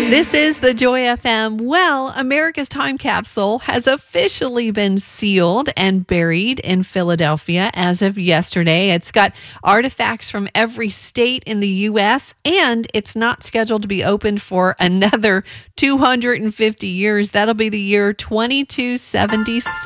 This is the Joy FM. Well, America's time capsule has officially been sealed and buried in Philadelphia as of yesterday. It's got artifacts from every state in the U.S., and it's not scheduled to be opened for another 250 years. That'll be the year 2276.